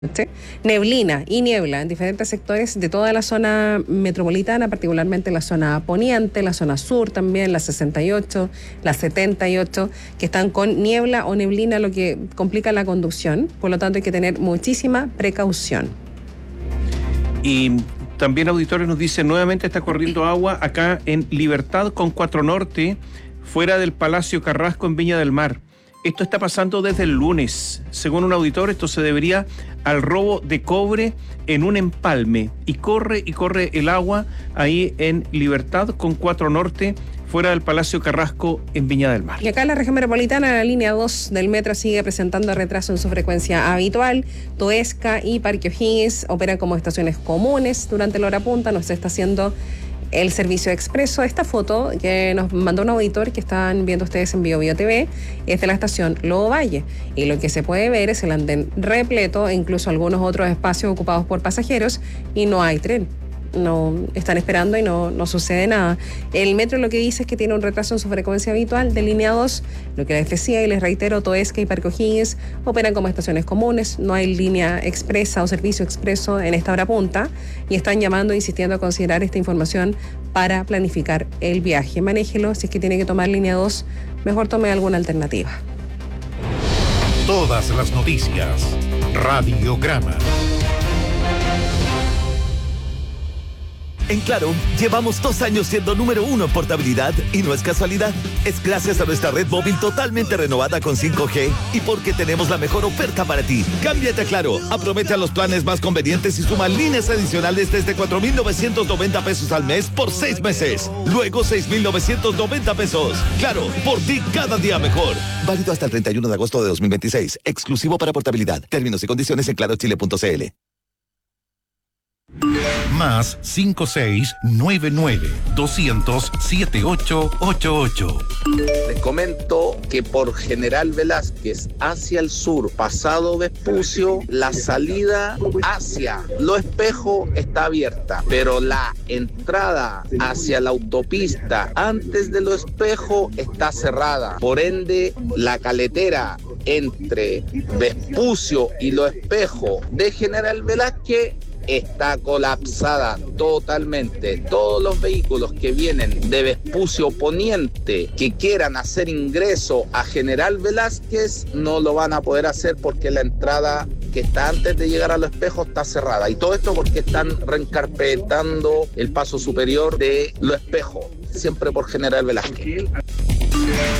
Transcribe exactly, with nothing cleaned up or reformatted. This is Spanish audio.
¿sí? Neblina y niebla en diferentes sectores de toda la zona metropolitana, particularmente la zona poniente, la zona sur también, la sesenta y ocho, la setenta y ocho, que están con niebla o neblina, lo que complica la conducción. Por lo tanto, hay que tener muchísima precaución. Y también auditores nos dicen, nuevamente está corriendo agua acá en Libertad con cuatro Norte, fuera del Palacio Carrasco en Viña del Mar. Esto está pasando desde el lunes. Según un auditor, esto se debería al robo de cobre en un empalme. Y corre y corre el agua ahí en Libertad con cuatro Norte, fuera del Palacio Carrasco en Viña del Mar. Y acá en la región metropolitana, la línea dos del metro sigue presentando retraso en su frecuencia habitual. Toesca y Parque O'Higgins operan como estaciones comunes durante la hora punta. No se está haciendo el servicio expreso. Esta foto que nos mandó un auditor que están viendo ustedes en Bio Bio T V es de la estación Lobo Valle, y lo que se puede ver es el andén repleto e incluso algunos otros espacios ocupados por pasajeros, y no hay tren. No están esperando y no, no sucede nada. El metro lo que dice es que tiene un retraso en su frecuencia habitual de línea dos. Lo que les decía y les reitero, Toesca y Parque O'Higgins operan como estaciones comunes. No hay línea expresa o servicio expreso en esta hora punta, y están llamando e insistiendo a considerar esta información para planificar el viaje. Manéjelo. Si es que tiene que tomar línea dos, mejor tome alguna alternativa. Todas las noticias. Radiograma. En Claro, llevamos dos años siendo número uno en portabilidad, y no es casualidad. Es gracias a nuestra red móvil totalmente renovada con cinco G y porque tenemos la mejor oferta para ti. Cámbiate a Claro, aprovecha los planes más convenientes y suma líneas adicionales desde cuatro mil novecientos noventa pesos al mes por seis meses. Luego seis mil novecientos noventa pesos. Claro, por ti cada día mejor. Válido hasta el treinta y uno de agosto de dos mil veintiséis. Exclusivo para portabilidad. Términos y condiciones en claro chile punto c l. Más cinco seis nueve nueve doscientos siete ocho ocho ocho. Les comento que por General Velázquez hacia el sur, pasado Vespucio, la salida hacia Lo Espejo está abierta, pero la entrada hacia la autopista antes de Lo Espejo está cerrada. Por ende, la caletera entre Vespucio y Lo Espejo de General Velázquez está colapsada totalmente. Todos los vehículos que vienen de Vespucio Poniente que quieran hacer ingreso a General Velázquez no lo van a poder hacer porque la entrada que está antes de llegar a Lo Espejo está cerrada. Y todo esto porque están reencarpetando el paso superior de Lo Espejo, siempre por General Velázquez.